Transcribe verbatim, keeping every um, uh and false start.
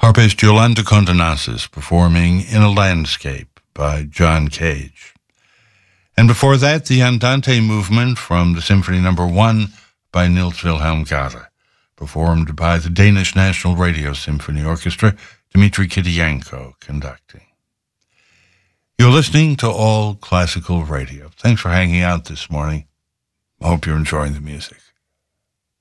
Harpist Yolanda Condonasis performing In a Landscape by John Cage. And before that, the Andante movement from the Symphony Number One by Niels Wilhelm Gade, performed by the Danish National Radio Symphony Orchestra, Dmitry Kiriyenko conducting. You're listening to All Classical Radio. Thanks for hanging out this morning. I hope you're enjoying the music.